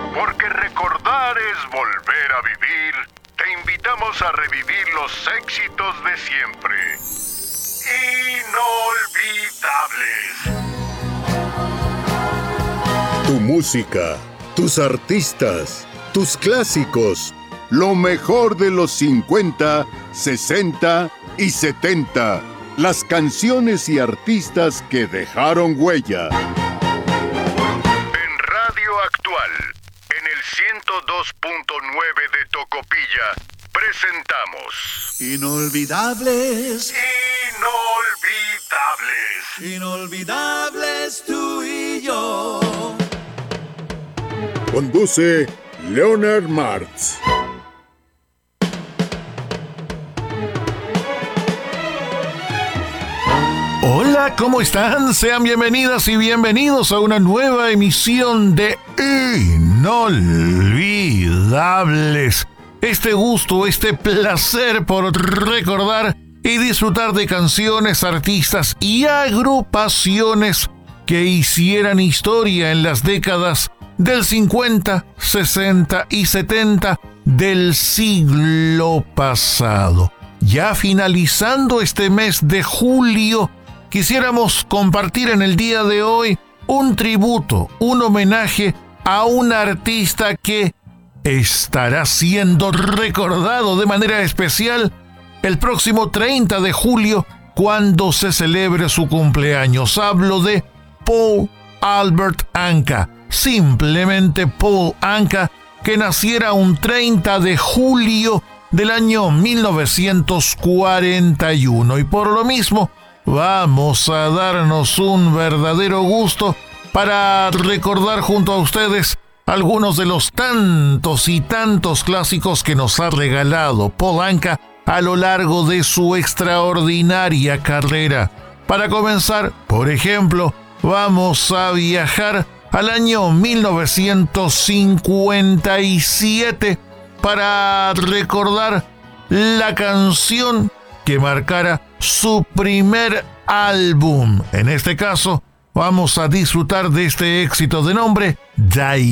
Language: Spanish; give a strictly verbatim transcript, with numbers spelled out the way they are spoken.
Porque recordar es volver a vivir, te invitamos a revivir los éxitos de siempre. Inolvidables. Tu música, tus artistas, tus clásicos, lo mejor de los cincuenta, sesenta y setenta. Las canciones y artistas que dejaron huella. En Radio Actual, en el ciento dos punto nueve de Tocopilla, presentamos Inolvidables. Inolvidables. Inolvidables tú y yo. Conduce Leonard Martz. Hola, ¿cómo están? Sean bienvenidas y bienvenidos a una nueva emisión de Inolvidables. Este gusto, este placer por recordar y disfrutar de canciones, artistas y agrupaciones que hicieran historia en las décadas del cincuenta, sesenta y setenta del siglo pasado. Ya finalizando este mes de julio, quisiéramos compartir en el día de hoy un tributo, un homenaje a un artista que estará siendo recordado de manera especial el próximo treinta de julio cuando se celebre su cumpleaños. Hablo de Paul Albert Anka, simplemente Paul Anka, que naciera un treinta de julio del año mil novecientos cuarenta y uno, y por lo mismo vamos a darnos un verdadero gusto para recordar junto a ustedes algunos de los tantos y tantos clásicos que nos ha regalado Paul Anka a lo largo de su extraordinaria carrera. Para comenzar, por ejemplo, vamos a viajar al año mil novecientos cincuenta y siete para recordar la canción que marcara su primer álbum. En este caso, vamos a disfrutar de este éxito de nombre Die.